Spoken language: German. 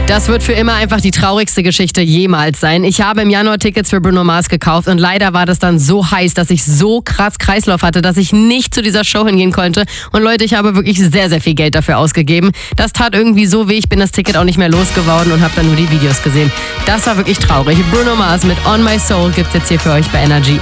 Das wird für immer einfach die traurigste Geschichte jemals sein. Ich habe im Januar Tickets für Bruno Mars gekauft und leider war das dann so heiß, dass ich so krass Kreislauf hatte, dass ich nicht zu dieser Show hingehen konnte. Und Leute, ich habe wirklich sehr, sehr viel Geld dafür ausgegeben. Das tat irgendwie so weh, ich bin das Ticket auch nicht mehr losgeworden und habe dann nur die Videos gesehen. Das war wirklich traurig. Bruno Mars mit On My Soul gibt's jetzt hier für euch bei Energy.